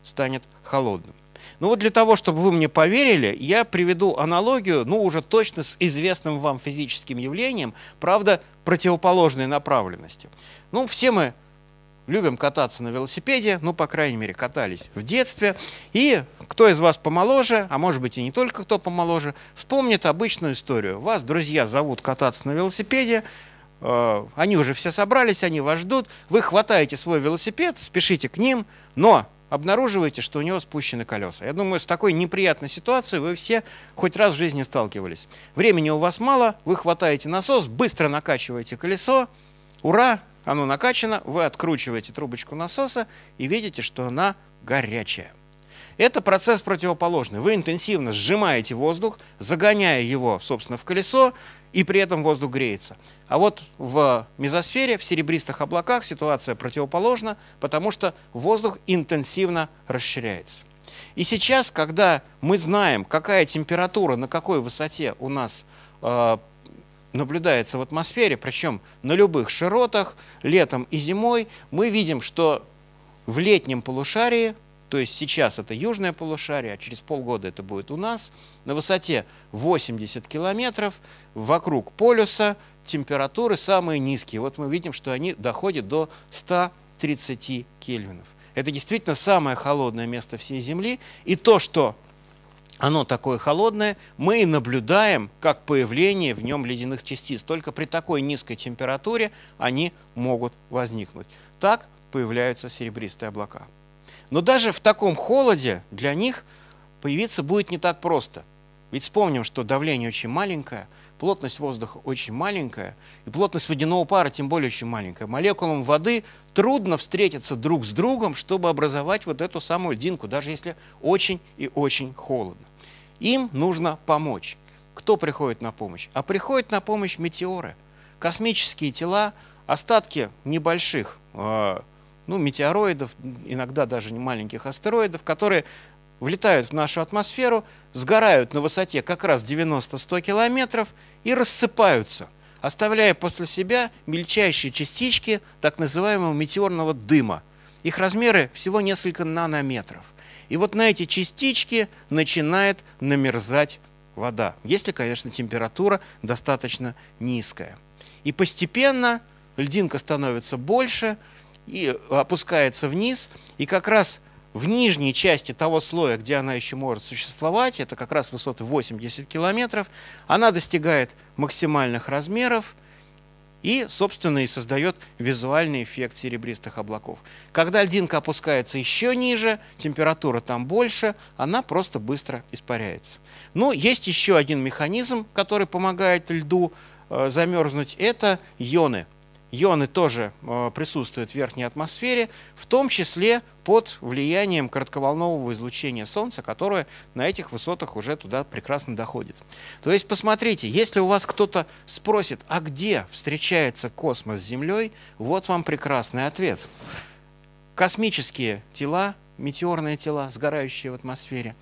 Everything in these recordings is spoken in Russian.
станет холодным. Ну вот для того, чтобы вы мне поверили, я приведу аналогию, ну уже точно с известным вам физическим явлением, правда, противоположной направленности. Ну, все мы любим кататься на велосипеде, ну, по крайней мере, катались в детстве. И кто из вас помоложе, а может быть и не только кто помоложе, вспомнит обычную историю. Вас друзья зовут кататься на велосипеде, они уже все собрались, они вас ждут, вы хватаете свой велосипед, спешите к ним, но обнаруживаете, что у него спущены колеса. Я думаю, с такой неприятной ситуацией вы все хоть раз в жизни сталкивались. Времени у вас мало, вы хватаете насос, быстро накачиваете колесо, ура, оно накачано, вы откручиваете трубочку насоса и видите, что она горячая. Это процесс противоположный. Вы интенсивно сжимаете воздух, загоняя его, собственно, в колесо, и при этом воздух греется. А вот в мезосфере, в серебристых облаках ситуация противоположна, потому что воздух интенсивно расширяется. И сейчас, когда мы знаем, какая температура, на какой высоте у нас наблюдается в атмосфере, причем на любых широтах, летом и зимой, мы видим, что в летнем полушарии, то есть сейчас это южное полушарие, а через полгода это будет у нас, на высоте 80 километров вокруг полюса температуры самые низкие. Вот мы видим, что они доходят до 130 кельвинов. Это действительно самое холодное место всей Земли, и то, что оно такое холодное, мы и наблюдаем как появление в нем ледяных частиц. Только при такой низкой температуре они могут возникнуть. Так появляются серебристые облака. Но даже в таком холоде для них появиться будет не так просто. Ведь вспомним, что давление очень маленькое, плотность воздуха очень маленькая, и плотность водяного пара тем более очень маленькая. Молекулам воды трудно встретиться друг с другом, чтобы образовать вот эту самую льдинку, даже если очень и очень холодно. Им нужно помочь. Кто приходит на помощь? А приходят на помощь метеоры. Космические тела, остатки небольших метеороидов, иногда даже маленьких астероидов, которые влетают в нашу атмосферу, сгорают на высоте как раз 90-100 километров и рассыпаются, оставляя после себя мельчайшие частички так называемого метеорного дыма. Их размеры всего несколько нанометров. И вот на эти частички начинает намерзать вода, если, конечно, температура достаточно низкая. И постепенно льдинка становится больше и опускается вниз, и как раз в нижней части того слоя, где она еще может существовать, это как раз высоты 80 километров, она достигает максимальных размеров и, собственно, и создает визуальный эффект серебристых облаков. Когда льдинка опускается еще ниже, температура там больше, она просто быстро испаряется. Но есть еще один механизм, который помогает льду замерзнуть, это ионы. Ионы тоже присутствуют в верхней атмосфере, в том числе под влиянием коротковолнового излучения Солнца, которое на этих высотах уже туда прекрасно доходит. То есть, посмотрите, если у вас кто-то спросит, а где встречается космос с Землей, вот вам прекрасный ответ. Космические тела, метеорные тела, сгорающие в атмосфере,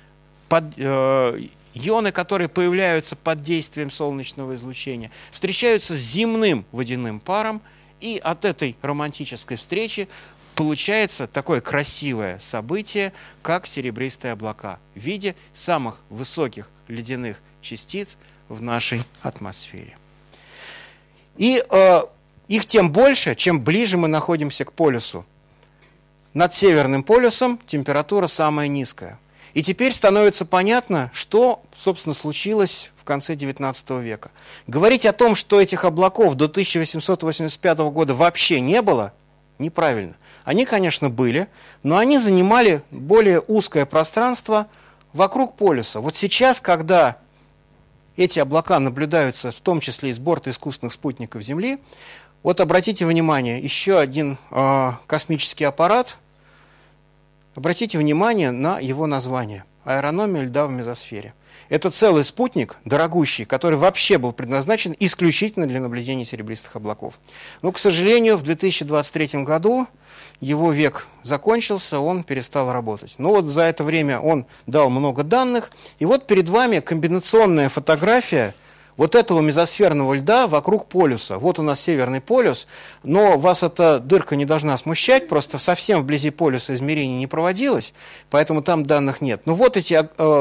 ионы, которые появляются под действием солнечного излучения, встречаются с земным водяным паром, и от этой романтической встречи получается такое красивое событие, как серебристые облака в виде самых высоких ледяных частиц в нашей атмосфере. И их тем больше, чем ближе мы находимся к полюсу. Над Северным полюсом температура самая низкая. И теперь становится понятно, что, собственно, случилось в конце XIX века. Говорить о том, что этих облаков до 1885 года вообще не было, неправильно. Они, конечно, были, но они занимали более узкое пространство вокруг полюса. Вот сейчас, когда эти облака наблюдаются, в том числе и с борта искусственных спутников Земли, вот обратите внимание, еще один космический аппарат. Обратите внимание на его название – аэрономия льда в мезосфере. Это целый спутник, дорогущий, который вообще был предназначен исключительно для наблюдения серебристых облаков. Но, к сожалению, в 2023 году его век закончился, он перестал работать. Но вот за это время он дал много данных. И вот перед вами комбинационная фотография вот этого мезосферного льда вокруг полюса. Вот у нас Северный полюс, но вас эта дырка не должна смущать, просто совсем вблизи полюса измерений не проводилось, поэтому там данных нет. Но вот эти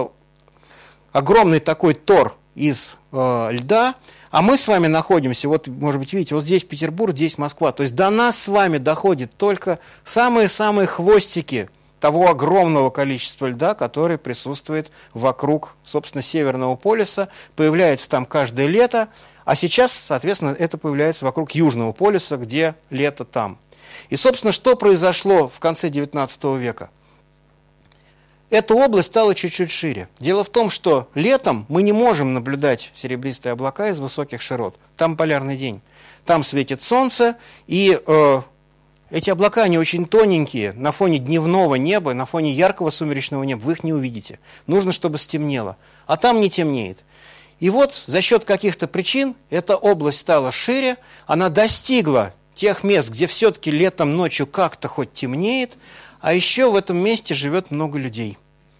огромный такой тор из льда, а мы с вами находимся, вот, может быть, видите, вот здесь Петербург, здесь Москва. То есть до нас с вами доходит только самые-самые хвостики того огромного количества льда, который присутствует вокруг, собственно, Северного полюса, появляется там каждое лето, а сейчас, соответственно, это появляется вокруг Южного полюса, где лето там. И, собственно, что произошло в конце XIX века? Эта область стала чуть-чуть шире. Дело в том, что летом мы не можем наблюдать серебристые облака из высоких широт. Там полярный день. Там светит солнце, и эти облака, они очень тоненькие. На фоне дневного неба, на фоне яркого сумеречного неба вы их не увидите. Нужно, чтобы стемнело. А там не темнеет. И вот за счет каких-то причин эта область стала шире, она достигла тех мест, где все-таки летом ночью как-то хоть темнеет, а еще в этом месте живет много людей.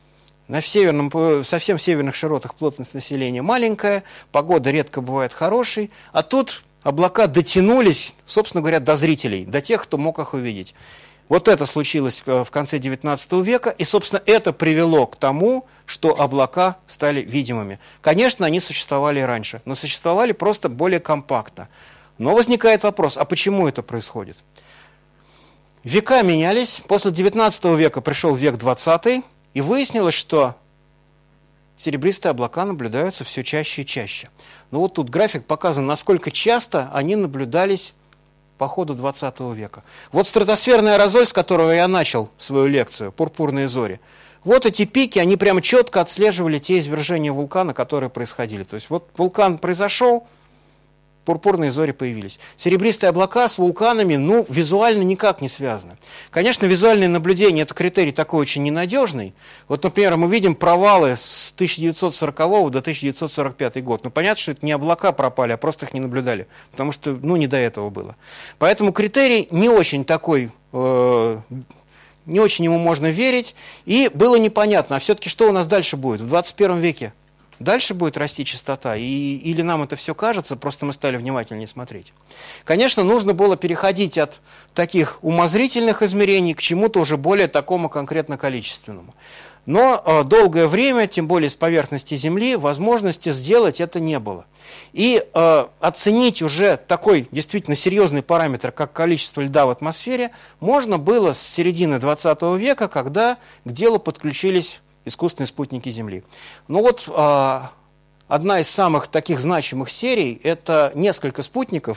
Совсем в северных широтах плотность населения маленькая, погода редко бывает хорошей, а тут облака дотянулись, собственно говоря, до зрителей, до тех, кто мог их увидеть. Вот это случилось в конце XIX века, и, собственно, это привело к тому, что облака стали видимыми. Конечно, они существовали и раньше, но существовали просто более компактно. Но возникает вопрос, а почему это происходит? Века менялись, после XIX века пришел век XX, и выяснилось, что серебристые облака наблюдаются все чаще и чаще. Но вот тут график показан, насколько часто они наблюдались по ходу XX века. Вот стратосферный аэрозоль, с которого я начал свою лекцию, «Пурпурные зори», вот эти пики, они прямо четко отслеживали те извержения вулкана, которые происходили. То есть вот вулкан произошел, пурпурные зори появились. Серебристые облака с вулканами, визуально никак не связаны. Конечно, визуальное наблюдение – это критерий такой очень ненадежный. Вот, например, мы видим провалы с 1940 до 1945 год. Понятно, что это не облака пропали, а просто их не наблюдали. Потому что, не до этого было. Поэтому критерий не очень такой, не очень ему можно верить. И было непонятно, а все-таки что у нас дальше будет в 21 веке? Дальше будет расти частота, или нам это все кажется, просто мы стали внимательнее смотреть. Конечно, нужно было переходить от таких умозрительных измерений к чему-то уже более такому конкретно количественному. Но долгое время, тем более с поверхности Земли, возможности сделать это не было. И оценить уже такой действительно серьезный параметр, как количество льда в атмосфере, можно было с середины 20 века, когда к делу подключились искусственные спутники Земли. Одна из самых таких значимых серий – это несколько спутников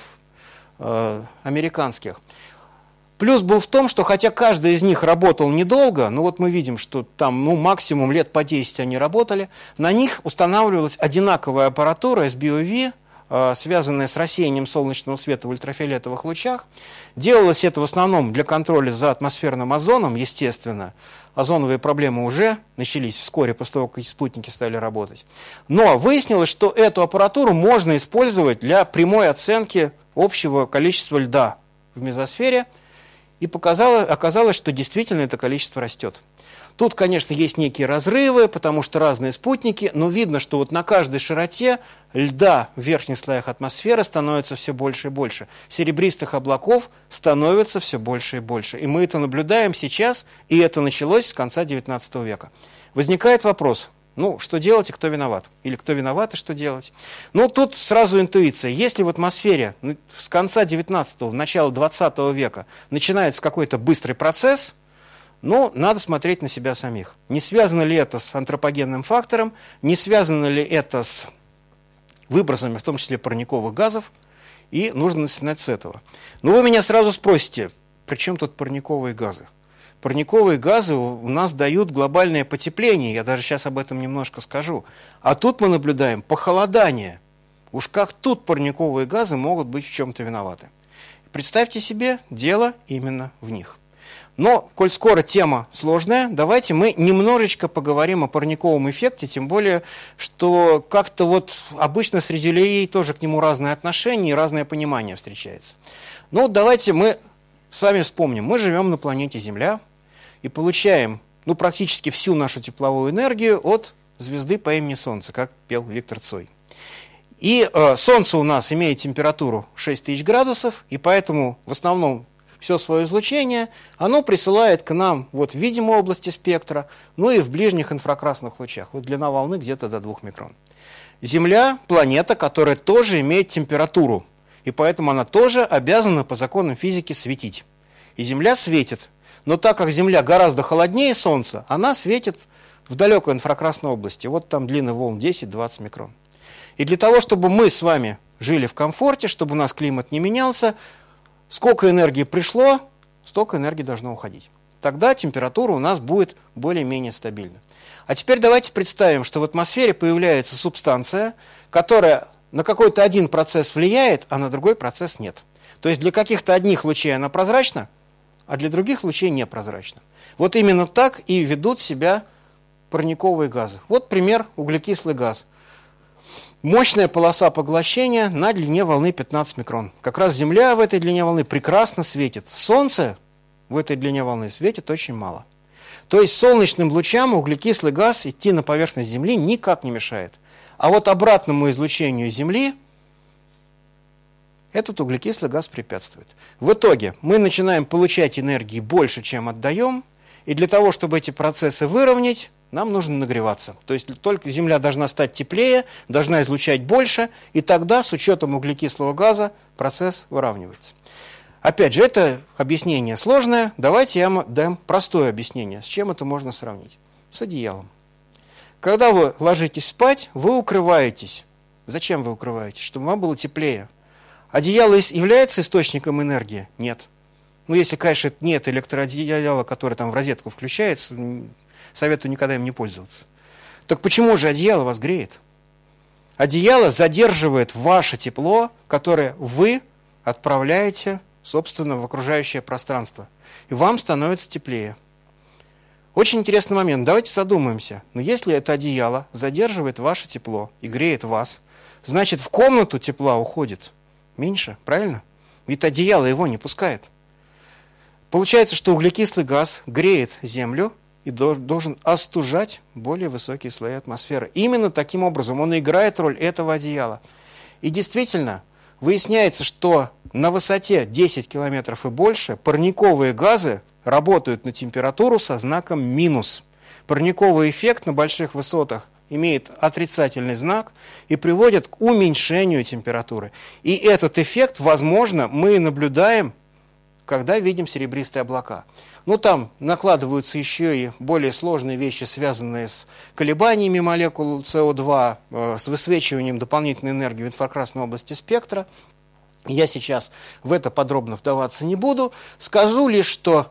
американских. Плюс был в том, что хотя каждый из них работал недолго, мы видим, что там максимум лет по 10 они работали, на них устанавливалась одинаковая аппаратура SBOV, связанная с рассеянием солнечного света в ультрафиолетовых лучах. Делалось это в основном для контроля за атмосферным озоном, естественно. Озоновые проблемы уже начались вскоре после того, как эти спутники стали работать. Но выяснилось, что эту аппаратуру можно использовать для прямой оценки общего количества льда в мезосфере. И оказалось, что действительно это количество растет. Тут, конечно, есть некие разрывы, потому что разные спутники, но видно, что вот на каждой широте льда в верхних слоях атмосферы становится все больше и больше. Серебристых облаков становится все больше и больше. И мы это наблюдаем сейчас, и это началось с конца XIX века. Возникает вопрос, что делать и кто виноват? Или кто виноват и что делать? Тут сразу интуиция. Если в атмосфере с конца XIX, начала XX века начинается какой-то быстрый процесс, надо смотреть на себя самих. Не связано ли это с антропогенным фактором, не связано ли это с выбросами, в том числе парниковых газов, и нужно начинать с этого. Вы меня сразу спросите, при чем тут парниковые газы? Парниковые газы у нас дают глобальное потепление, я даже сейчас об этом немножко скажу. А тут мы наблюдаем похолодание. Уж как тут парниковые газы могут быть в чем-то виноваты? Представьте себе, дело именно в них. Но, коль скоро тема сложная, давайте мы немножечко поговорим о парниковом эффекте, тем более, что как-то обычно среди людей тоже к нему разные отношения и разное понимание встречается. Давайте мы с вами вспомним. Мы живем на планете Земля и получаем практически всю нашу тепловую энергию от звезды по имени Солнце, как пел Виктор Цой. И Солнце у нас имеет температуру 6000 градусов, и поэтому в основном все свое излучение оно присылает к нам вот в видимой области спектра, ну и в ближних инфракрасных лучах. Вот длина волны где-то до 2 микрон. Земля – планета, которая тоже имеет температуру, и поэтому она тоже обязана по законам физики светить. И Земля светит, но так как Земля гораздо холоднее Солнца, она светит в далекой инфракрасной области. Вот там длина волн 10-20 микрон. И для того, чтобы мы с вами жили в комфорте, чтобы у нас климат не менялся, сколько энергии пришло, столько энергии должно уходить. Тогда температура у нас будет более-менее стабильна. А теперь давайте представим, что в атмосфере появляется субстанция, которая на какой-то один процесс влияет, а на другой процесс нет. То есть для каких-то одних лучей она прозрачна, а для других лучей непрозрачна. Вот именно так и ведут себя парниковые газы. Вот пример: углекислый газ. Мощная полоса поглощения на длине волны 15 микрон. Как раз Земля в этой длине волны прекрасно светит. Солнце в этой длине волны светит очень мало. То есть солнечным лучам углекислый газ идти на поверхность Земли никак не мешает. А вот обратному излучению Земли этот углекислый газ препятствует. В итоге мы начинаем получать энергии больше, чем отдаем, и для того, чтобы эти процессы выровнять, нам нужно нагреваться. То есть только Земля должна стать теплее, должна излучать больше, и тогда с учетом углекислого газа процесс выравнивается. Опять же, это объяснение сложное. Давайте я вам дам простое объяснение. С чем это можно сравнить? С одеялом. Когда вы ложитесь спать, вы укрываетесь. Зачем вы укрываетесь? Чтобы вам было теплее. Одеяло является источником энергии? Нет. Ну, если, конечно, нет электроодеяла, которое там в розетку включается, советую никогда им не пользоваться. Так почему же одеяло вас греет? Одеяло задерживает ваше тепло, которое вы отправляете, собственно, в окружающее пространство. И вам становится теплее. Очень интересный момент. Давайте задумаемся. Но если это одеяло задерживает ваше тепло и греет вас, значит, в комнату тепла уходит меньше, правильно? Ведь одеяло его не пускает. Получается, что углекислый газ греет Землю и должен остужать более высокие слои атмосферы. Именно таким образом он играет роль этого одеяла. И действительно, выясняется, что на высоте 10 километров и больше парниковые газы работают на температуру со знаком минус. Парниковый эффект на больших высотах имеет отрицательный знак и приводит к уменьшению температуры. И этот эффект, возможно, мы наблюдаем, когда видим серебристые облака. Ну, там накладываются еще и более сложные вещи, связанные с колебаниями молекул СО2, с высвечиванием дополнительной энергии в инфракрасной области спектра. Я сейчас в это подробно вдаваться не буду. Скажу лишь, что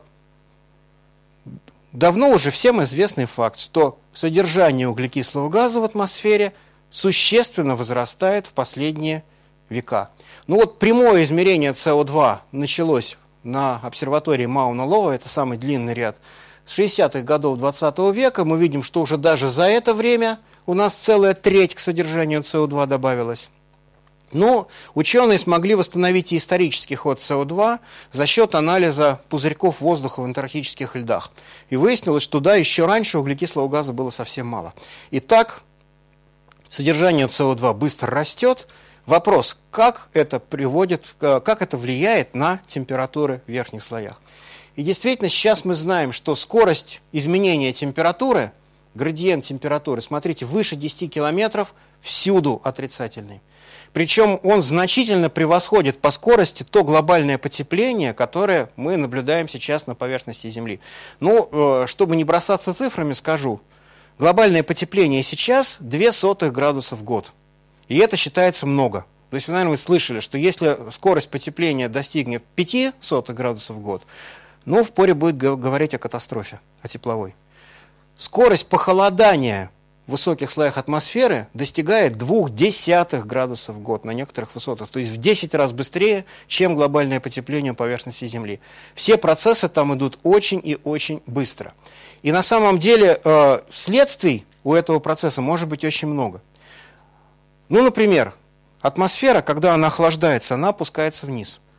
давно уже всем известный факт, что содержание углекислого газа в атмосфере существенно возрастает в последние века. Ну вот прямое измерение СО2 началось на обсерватории Мауна-Лоа, это самый длинный ряд, с 60-х годов 20 века. Мы видим, что уже даже за это время у нас целая треть к содержанию СО2 добавилась. Но ученые смогли восстановить и исторический ход СО2 за счет анализа пузырьков воздуха в антарктических льдах. И выяснилось, что да, еще раньше углекислого газа было совсем мало. Итак, содержание СО2 быстро растет. Вопрос, как это влияет на температуры в верхних слоях. И действительно, сейчас мы знаем, что скорость изменения температуры, градиент температуры, смотрите, выше 10 километров всюду отрицательный. Причем он значительно превосходит по скорости то глобальное потепление, которое мы наблюдаем сейчас на поверхности Земли. Ну, чтобы не бросаться цифрами, скажу, глобальное потепление сейчас 0,02 градуса в год. И это считается много. То есть, вы, наверное, слышали, что если скорость потепления достигнет 0,05 градусов в год, ну, впору будет говорить о катастрофе, о тепловой. Скорость похолодания в высоких слоях атмосферы достигает 0,2 градусов в год на некоторых высотах. То есть в 10 раз быстрее, чем глобальное потепление поверхности Земли. Все процессы там идут очень и очень быстро. И на самом деле следствий у этого процесса может быть очень много. Ну, например, атмосфера, когда она охлаждается, она опускается вниз.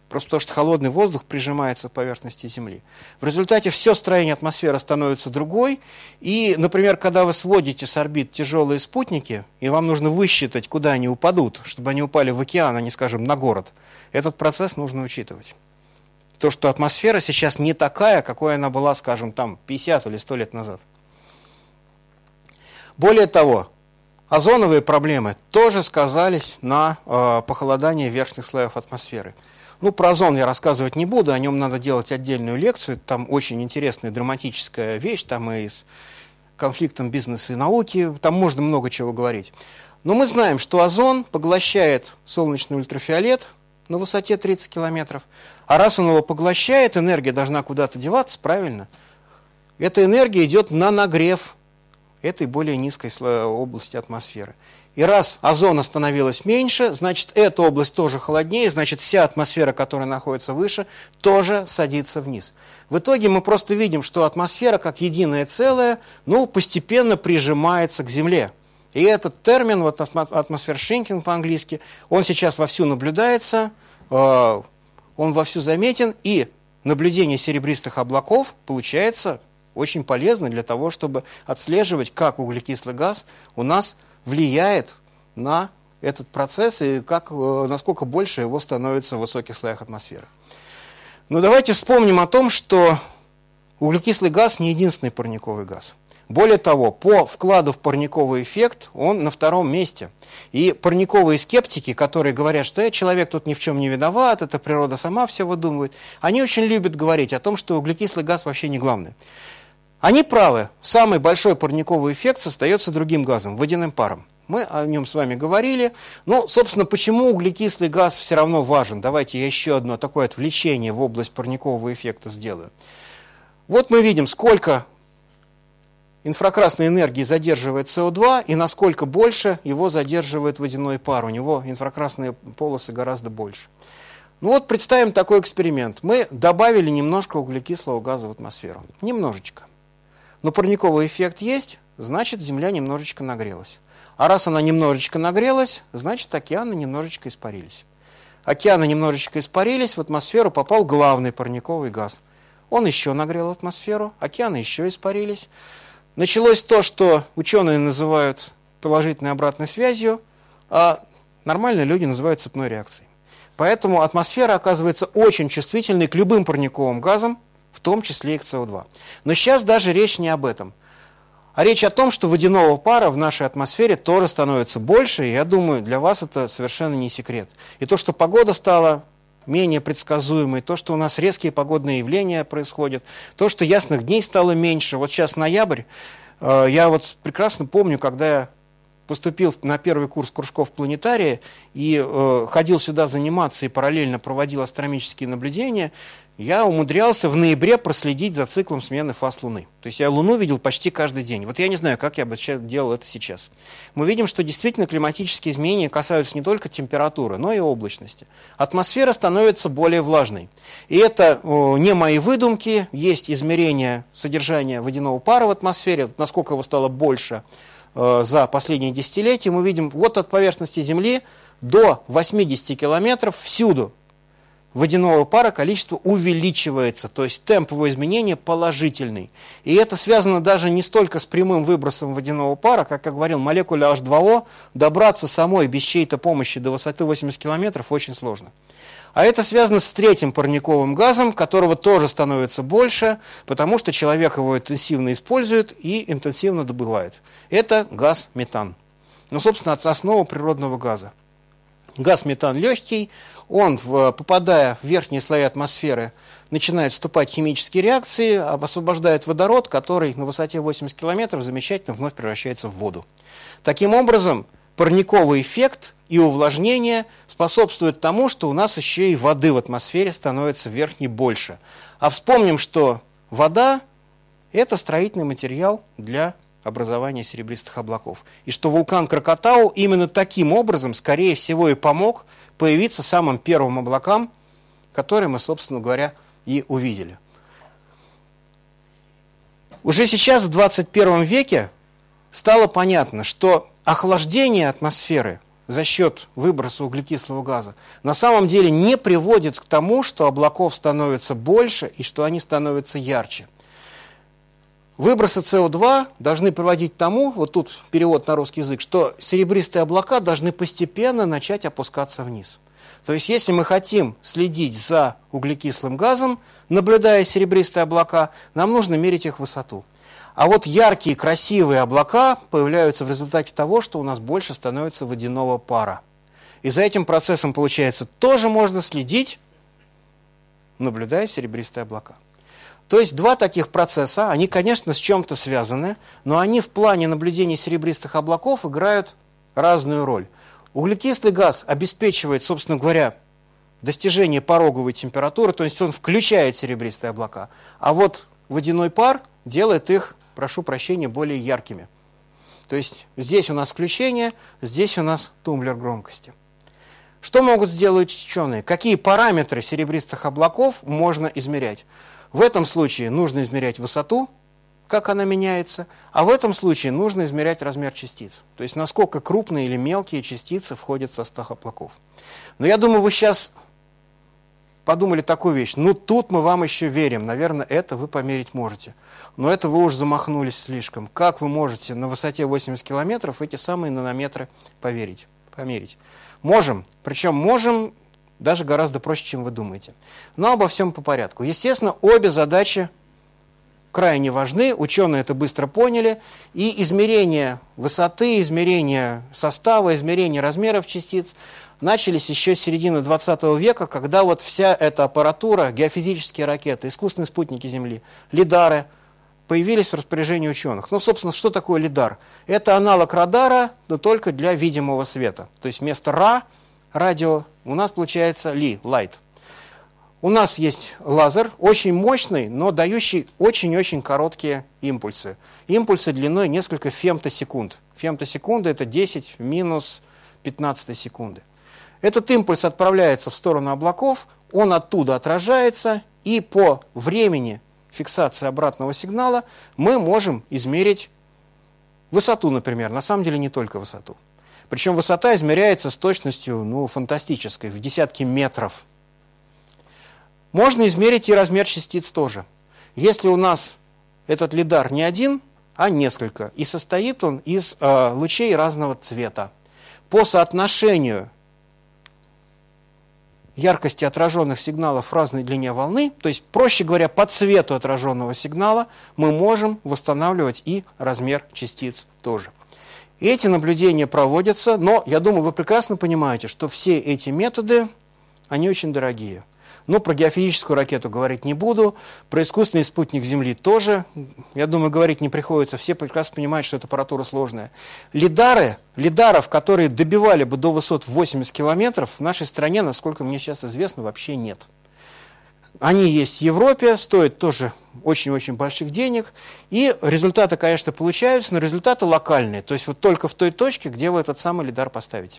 Просто потому что холодный воздух прижимается к поверхности Земли. В результате все строение атмосферы становится другой. И, например, когда вы сводите с орбит тяжелые спутники, и вам нужно высчитать, куда они упадут, чтобы они упали в океан, а не, скажем, на город, этот процесс нужно учитывать. То, что атмосфера сейчас не такая, какой она была, скажем, там 50 или 100 лет назад. Более того, озоновые проблемы тоже сказались на похолодании верхних слоев атмосферы. Ну, про озон я рассказывать не буду, о нем надо делать отдельную лекцию. Там очень интересная драматическая вещь, там и с конфликтом бизнеса и науки, там можно много чего говорить. Но мы знаем, что озон поглощает солнечный ультрафиолет на высоте 30 километров, а раз он его поглощает, энергия должна куда-то деваться, правильно? Эта энергия идет на нагрев этой более низкой области атмосферы. И раз озона становилось меньше, значит, эта область тоже холоднее, значит, вся атмосфера, которая находится выше, тоже садится вниз. В итоге мы просто видим, что атмосфера, как единое целое, постепенно прижимается к Земле. И этот термин, вот atmosphere shrinking по-английски, он сейчас вовсю наблюдается, он вовсю заметен, и наблюдение серебристых облаков получается очень полезно для того, чтобы отслеживать, как углекислый газ у нас влияет на этот процесс и насколько больше его становится в высоких слоях атмосферы. Но давайте вспомним о том, что углекислый газ не единственный парниковый газ. Более того, по вкладу в парниковый эффект он на втором месте. И парниковые скептики, которые говорят, что человек тут ни в чем не виноват, это природа сама все выдумывает, они очень любят говорить о том, что углекислый газ вообще не главный. Они правы. Самый большой парниковый эффект создается другим газом, водяным паром. Мы о нем с вами говорили. Но, собственно, почему углекислый газ все равно важен? Давайте я еще одно такое отвлечение в область парникового эффекта сделаю. Вот мы видим, сколько инфракрасной энергии задерживает СО2 и насколько больше его задерживает водяной пар. У него инфракрасные полосы гораздо больше. Ну вот представим такой эксперимент. Мы добавили немножко углекислого газа в атмосферу. Немножечко. Но парниковый эффект есть, значит, Земля немножечко нагрелась. А раз она немножечко нагрелась, значит, океаны немножечко испарились. Океаны немножечко испарились, в атмосферу попал главный парниковый газ. Он еще нагрел атмосферу, океаны еще испарились. Началось то, что ученые называют положительной обратной связью, а нормальные люди называют цепной реакцией. Поэтому атмосфера оказывается очень чувствительной к любым парниковым газам, в том числе и к СО2. Но сейчас даже речь не об этом. А речь о том, что водяного пара в нашей атмосфере тоже становится больше, и я думаю, для вас это совершенно не секрет. И то, что погода стала менее предсказуемой, то, что у нас резкие погодные явления происходят, то, что ясных дней стало меньше. Вот сейчас ноябрь, я вот прекрасно помню, когда я поступил на первый курс кружков планетария и ходил сюда заниматься и параллельно проводил астрономические наблюдения, я умудрялся в ноябре проследить за циклом смены фаз Луны. То есть я Луну видел почти каждый день. Вот я не знаю, как я бы делал это сейчас. Мы видим, что действительно климатические изменения касаются не только температуры, но и облачности. Атмосфера становится более влажной. И это не мои выдумки, есть измерения содержания водяного пара в атмосфере, насколько его стало больше за последние десятилетия. Мы видим, вот от поверхности Земли до 80 километров всюду водяного пара количество увеличивается, то есть темп его изменения положительный. И это связано даже не столько с прямым выбросом водяного пара, как я говорил, молекуле H2O добраться самой без чьей-то помощи до высоты 80 километров очень сложно. А это связано с третьим парниковым газом, которого тоже становится больше, потому что человек его интенсивно использует и интенсивно добывает. Это газ метан. Ну, собственно, основа природного газа. Газ метан легкий, он, попадая в верхние слои атмосферы, начинает вступать в химические реакции, освобождает водород, который на высоте 80 километров замечательно вновь превращается в воду. Таким образом, парниковый эффект и увлажнение способствуют тому, что у нас еще и воды в атмосфере становится верхней больше. А вспомним, что вода – это строительный материал для образования серебристых облаков. И что вулкан Кракатау именно таким образом, скорее всего, и помог появиться самым первым облакам, которые мы, собственно говоря, и увидели. Уже сейчас, в 21 веке, стало понятно, что охлаждение атмосферы за счет выброса углекислого газа, на самом деле не приводит к тому, что облаков становится больше и что они становятся ярче. Выбросы СО2 должны приводить к тому, вот тут перевод на русский язык, что серебристые облака должны постепенно начать опускаться вниз. То есть, если мы хотим следить за углекислым газом, наблюдая серебристые облака, нам нужно мерить их высоту. А вот яркие, красивые облака появляются в результате того, что у нас больше становится водяного пара. И за этим процессом, получается, тоже можно следить, наблюдая серебристые облака. То есть два таких процесса, они, конечно, с чем-то связаны, но они в плане наблюдения серебристых облаков играют разную роль. Углекислый газ обеспечивает, собственно говоря, достижение пороговой температуры, то есть он включает серебристые облака, а вот водяной пар делает их, прошу прощения, более яркими. То есть здесь у нас включение, здесь у нас тумблер громкости. Что могут сделать ученые? Какие параметры серебристых облаков можно измерять? В этом случае нужно измерять высоту, как она меняется, а в этом случае нужно измерять размер частиц. То есть насколько крупные или мелкие частицы входят в состав облаков. Но я думаю, вы сейчас подумали такую вещь. Ну, тут мы вам еще верим. Наверное, это вы померить можете. Но это вы уже замахнулись слишком. Как вы можете на высоте 80 километров эти самые нанометры померить? Можем. Причем можем даже гораздо проще, чем вы думаете. Но обо всем по порядку. Естественно, обе задачи крайне важны. Ученые это быстро поняли. И измерение высоты, измерение состава, измерение размеров частиц начались еще с середины 20 века, когда вот вся эта аппаратура, геофизические ракеты, искусственные спутники Земли, лидары, появились в распоряжении ученых. Ну, собственно, что такое лидар? Это аналог радара, но только для видимого света. То есть вместо радио, у нас получается light. У нас есть лазер, очень мощный, но дающий очень-очень короткие импульсы. Импульсы длиной несколько фемтосекунд. Фемтосекунда — это 10 в минус 15 секунды. Этот импульс отправляется в сторону облаков, он оттуда отражается, и по времени фиксации обратного сигнала мы можем измерить высоту, например. На самом деле не только высоту. Причем высота измеряется с точностью фантастической, в десятки метров. Можно измерить и размер частиц тоже. Если у нас этот лидар не один, а несколько, и состоит он из лучей разного цвета. По соотношению яркости отраженных сигналов в разной длине волны, то есть, проще говоря, по цвету отраженного сигнала, мы можем восстанавливать и размер частиц тоже. И эти наблюдения проводятся, но я думаю, вы прекрасно понимаете, что все эти методы, они очень дорогие. Но про геофизическую ракету говорить не буду, про искусственный спутник Земли тоже, я думаю, говорить не приходится, все прекрасно понимают, что эта аппаратура сложная. Лидаров, которые добивали бы до высот 80 километров, в нашей стране, насколько мне сейчас известно, вообще нет. Они есть в Европе, стоят тоже очень-очень больших денег, и результаты, конечно, получаются, но результаты локальные, то есть вот только в той точке, где вы этот самый лидар поставите.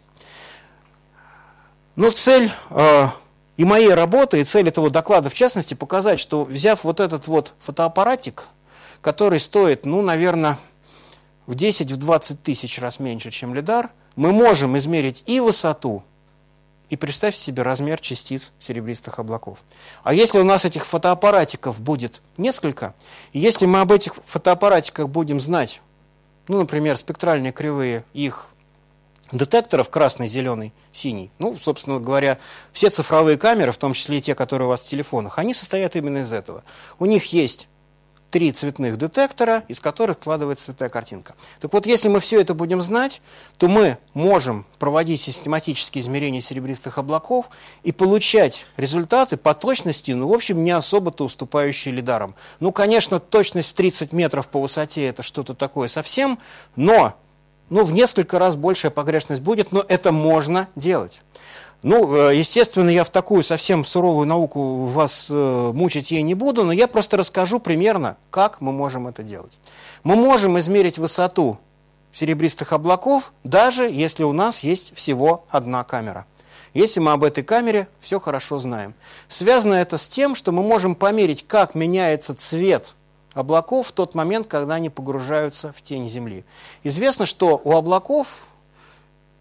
Но цель и моей работы, и цель этого доклада, в частности, показать, что взяв вот этот вот фотоаппаратик, который стоит, наверное, в 10-20 тысяч раз меньше, чем лидар, мы можем измерить и высоту, и представьте себе размер частиц серебристых облаков. А если у нас этих фотоаппаратиков будет несколько, и если мы об этих фотоаппаратиках будем знать, например, спектральные кривые их детекторов красный, зеленый, синий, собственно говоря, все цифровые камеры, в том числе и те, которые у вас в телефонах, они состоят именно из этого. У них есть 3 цветных детектора, из которых складывается цветная картинка. Так вот, если мы все это будем знать, то мы можем проводить систематические измерения серебристых облаков и получать результаты по точности, в общем, не особо-то уступающие лидарам. Конечно, точность в 30 метров по высоте — это что-то такое совсем, но в несколько раз большая погрешность будет, но это можно делать. Естественно, я в такую совсем суровую науку вас мучить ей не буду, но я просто расскажу примерно, как мы можем это делать. Мы можем измерить высоту серебристых облаков, даже если у нас есть всего одна камера. Если мы об этой камере все хорошо знаем. Связано это с тем, что мы можем померить, как меняется цвет облаков в тот момент, когда они погружаются в тень Земли. Известно, что у облаков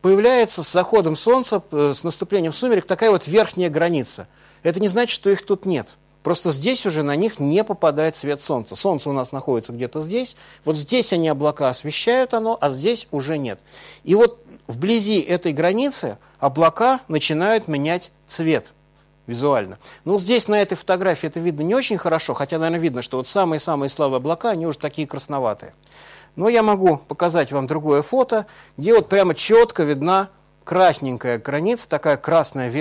появляется с заходом солнца, с наступлением сумерек, такая вот верхняя граница. Это не значит, что их тут нет. Просто здесь уже на них не попадает свет солнца. Солнце у нас находится где-то здесь. Вот здесь они облака освещают оно, а здесь уже нет. И вот вблизи этой границы облака начинают менять цвет визуально. Ну, здесь на этой фотографии это видно не очень хорошо, хотя, наверное, видно, что вот самые-самые слабые облака, они уже такие красноватые. Но я могу показать вам другое фото, где вот прямо четко видна красненькая граница, такая красная